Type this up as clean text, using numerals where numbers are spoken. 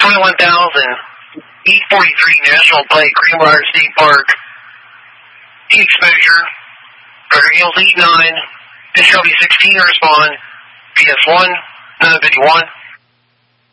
21,000, E43 National Plate, Greenbrier State Park, E-exposure, Rotor Heels E9, Discovery 16 respond, PS1, 951.